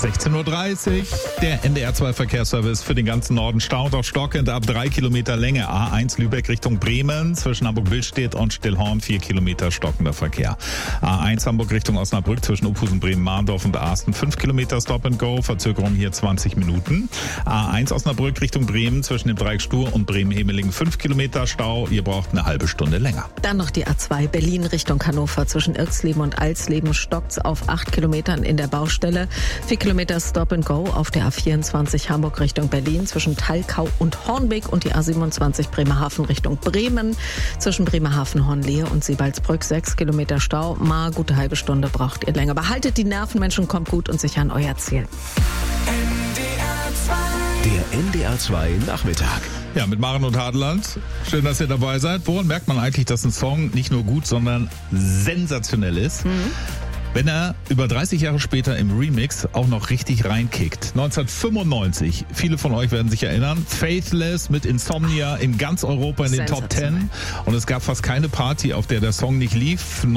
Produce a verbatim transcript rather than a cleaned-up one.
sechzehn Uhr dreißig. Der N D R zwei Verkehrsservice für den ganzen Norden staut auf stockend ab drei Kilometer Länge. A eins Lübeck Richtung Bremen, zwischen Hamburg-Billstedt und Stillhorn vier Kilometer stockender Verkehr. A eins Hamburg Richtung Osnabrück zwischen Uphusen, Bremen, Mahndorf und Aasten fünf Kilometer Stop and Go, Verzögerung hier zwanzig Minuten. A eins Osnabrück Richtung Bremen zwischen dem Dreieck Stur und Bremen-Hemelingen fünf Kilometer Stau. Ihr braucht eine halbe Stunde länger. Dann noch die A zwei Berlin Richtung Hannover zwischen Irxleben und Alsleben stockt's auf acht Kilometern in der Baustelle. vier Kilometer Stop and Go auf der A vierundzwanzig Hamburg Richtung Berlin zwischen Thalkau und Hornbeck und die A siebenundzwanzig Bremerhaven Richtung Bremen zwischen Bremerhaven, Hornlehe und Seebaldsbrück sechs Kilometer Stau. Mal gute halbe Stunde braucht ihr länger. Behaltet die Nerven, Menschen, kommt gut und sicher an euer Ziel. Der N D R zwei Nachmittag. Ja, mit Maren und Hadeland. Schön, dass ihr dabei seid. Woran merkt man eigentlich, dass ein Song nicht nur gut, sondern sensationell ist? Mhm. Wenn er über dreißig Jahre später im Remix auch noch richtig reinkickt. neunzehnhundertfünfundneunzig, viele von euch werden sich erinnern, Faithless mit Insomnia in ganz Europa in den Top Ten. Und es gab fast keine Party, auf der der Song nicht lief.